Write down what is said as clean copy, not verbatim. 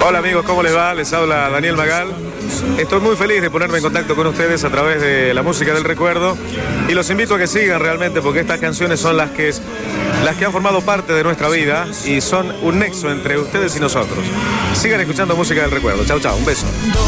Hola amigos, ¿cómo les va? Les habla Daniel Magal. Estoy muy feliz de ponerme en contacto con ustedes a través de la música del recuerdo y los invito a que sigan realmente porque estas canciones son las que han formado parte de nuestra vida y son un nexo entre ustedes y nosotros. Sigan escuchando música del recuerdo. Chau, chau, un beso.